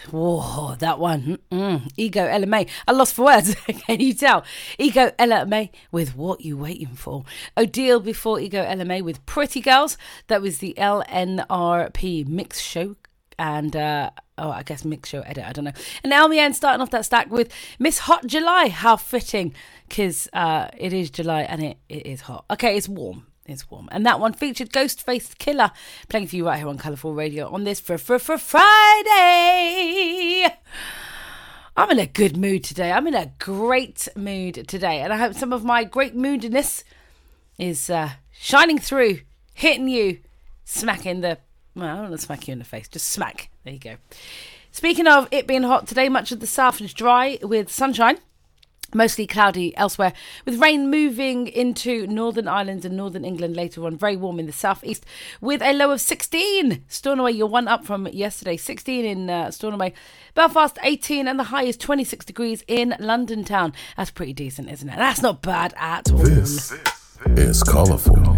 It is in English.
Whoa, that one. Ego LMA. I lost for words. Can you tell? Ego LMA with What You Waiting For. Odile before Ego LMA with Pretty Girls. That was the LNRP mix show. And, I guess mix show edit. I don't know. And Elmian starting off that stack with Miss Hot July. How fitting. Because it is July and it is hot. Okay, it's warm. It's warm. And that one featured Ghostface Killer playing for you right here on Colourful Radio on this for Friday. I'm in a good mood today. I'm in a great mood today. And I hope some of my great moodiness is shining through, hitting you, smacking the... Well, I don't want to smack you in the face. Just smack. There you go. Speaking of it being hot today, much of the south is dry with sunshine. Mostly cloudy elsewhere, with rain moving into Northern Ireland and Northern England later on. Very warm in the southeast with a low of 16. Stornoway, you're one up from yesterday. 16 in Stornoway. Belfast, 18, and the high is 26 degrees in London town. That's pretty decent, isn't it? That's not bad at all. This is Colourful.